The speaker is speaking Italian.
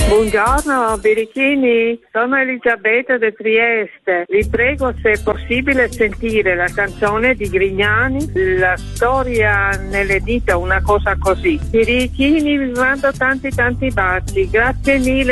Buongiorno Birichini, sono Elisabetta de Trieste. Vi prego se è possibile sentire la canzone di Grignani, La storia nelle dita, una cosa così. Birichini, vi mando tanti baci, grazie mille.